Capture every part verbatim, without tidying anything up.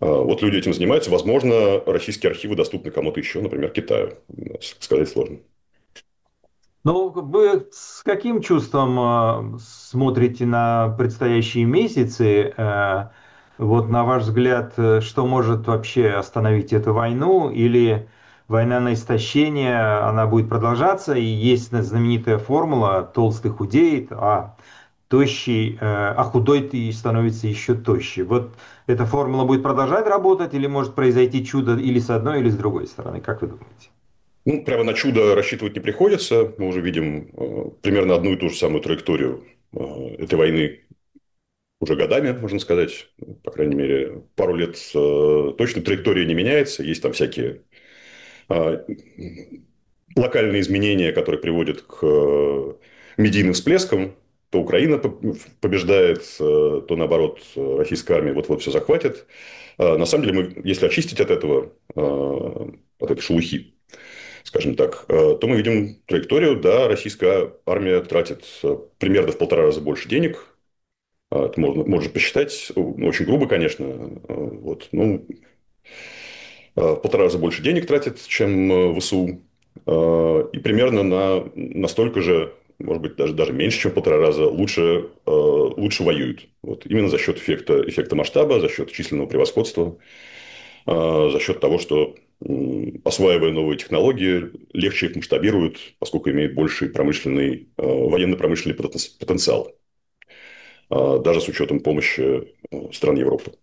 Вот люди этим занимаются. Возможно, российские архивы доступны кому-то еще, например, Китаю. Сказать сложно. Ну, вы с каким чувством э, смотрите на предстоящие месяцы? Э, вот на ваш взгляд, э, что может вообще остановить эту войну? Или война на истощение, она будет продолжаться? И есть знаменитая формула: толстый худеет, а тощий, э, а худой ты становится еще тощий. Вот эта формула будет продолжать работать, или может произойти чудо или с одной, или с другой стороны? Как вы думаете? Ну, прямо на чудо рассчитывать не приходится. Мы уже видим э, примерно одну и ту же самую траекторию э, этой войны уже годами, можно сказать. По крайней мере, пару лет э, точно траектория не меняется. Есть там всякие э, локальные изменения, которые приводят к э, медийным всплескам. То Украина побеждает, э, то, наоборот, российская армия вот-вот все захватит. Э, на самом деле, мы, если очистить от этого, э, от этой шелухи, скажем так, то мы видим траекторию, да, российская армия тратит примерно в полтора раза больше денег. Это можно, можно посчитать, очень грубо, конечно, вот, ну, в полтора раза больше денег тратит, чем ВСУ, и примерно на, настолько же, может быть, даже, даже меньше, чем в полтора раза, лучше, лучше воюют. Вот, именно за счет эффекта, эффекта масштаба, за счет численного превосходства, за счет того, что, осваивая новые технологии, легче их масштабируют, поскольку имеют больший промышленный, военно-промышленный потенциал, даже с учетом помощи стран Европы.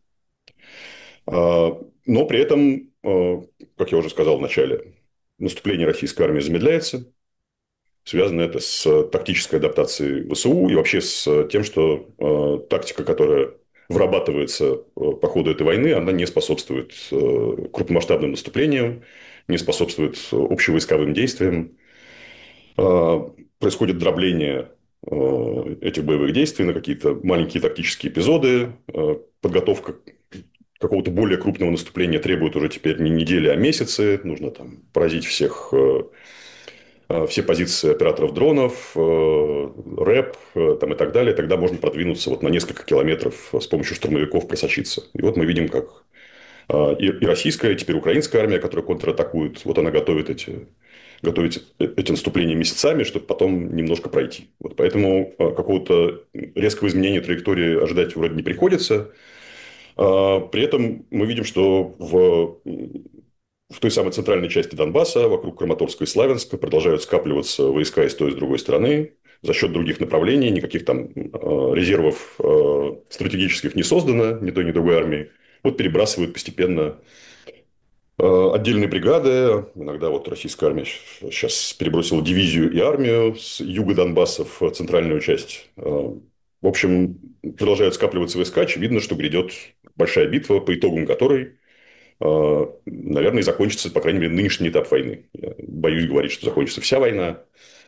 Но при этом, как я уже сказал в начале, наступление российской армии замедляется. Связано это с тактической адаптацией ВСУ и вообще с тем, что тактика, которая вырабатывается по ходу этой войны, она не способствует крупномасштабным наступлениям, не способствует общевойсковым действиям. Происходит дробление этих боевых действий на какие-то маленькие тактические эпизоды. Подготовка какого-то более крупного наступления требует уже теперь не недели, а месяцы. Нужно там поразить всех, все позиции операторов дронов, рэп там, и так далее. Тогда можно продвинуться вот на несколько километров с помощью штурмовиков, просочиться. И вот мы видим, как и российская, и теперь украинская армия, которая контратакует, вот она готовит эти, готовит эти наступления месяцами, чтобы потом немножко пройти. Вот поэтому какого-то резкого изменения траектории ожидать вроде не приходится. При этом мы видим, что в, в той самой центральной части Донбасса, вокруг Краматорска и Славянска, продолжают скапливаться войска и с той, и с другой стороны. За счет других направлений, никаких там резервов стратегических не создано ни той, ни другой армии. Вот перебрасывают постепенно отдельные бригады. Иногда вот российская армия сейчас перебросила дивизию и армию с юга Донбасса в центральную часть. В общем, продолжают скапливаться войска. Очевидно, что грядет большая битва, по итогам которой, наверное, и закончится, по крайней мере, нынешний этап войны. Я боюсь говорить, что закончится вся война.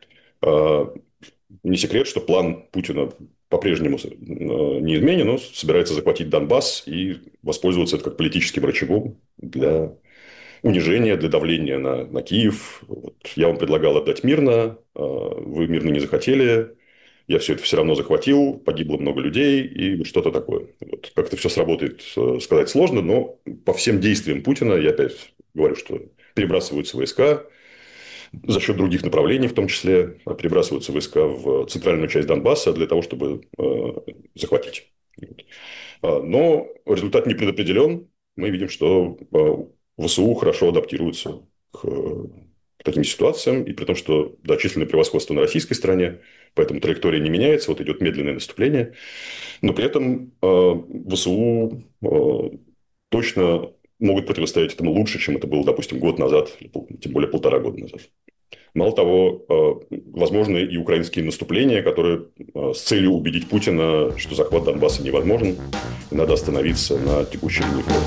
Не секрет, что план Путина по-прежнему неизменен, но собирается захватить Донбасс и воспользоваться это как политическим рычагом для унижения, для давления на, на Киев. Вот я вам предлагал отдать мирно, вы мирно не захотели. Я все это все равно захватил, погибло много людей и что-то такое. Вот. Как это все сработает, сказать сложно, но по всем действиям Путина, я опять говорю, что перебрасываются войска, за счет других направлений, в том числе, перебрасываются войска в центральную часть Донбасса для того, чтобы захватить. Но результат не предопределен. Мы видим, что ВСУ хорошо адаптируются к таким ситуациям, и при том, что да, численное превосходство на российской стороне, поэтому траектория не меняется, вот идет медленное наступление, но при этом э, ВСУ э, точно могут противостоять этому лучше, чем это было, допустим, год назад, тем более полтора года назад. Мало того, э, возможны и украинские наступления, которые э, с целью убедить Путина, что захват Донбасса невозможен, и надо остановиться на текущей линии фронта.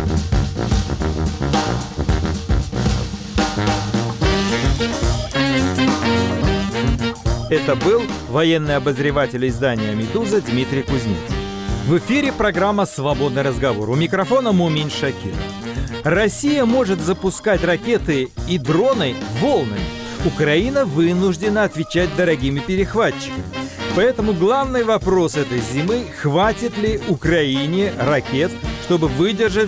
Это был военный обозреватель издания «Медуза» Дмитрий Кузнец. В эфире программа «Свободный разговор». У микрофона Мумин Шакиров. Россия может запускать ракеты и дроны волнами. Украина вынуждена отвечать дорогими перехватчиками. Поэтому главный вопрос этой зимы – хватит ли Украине ракет, чтобы выдержать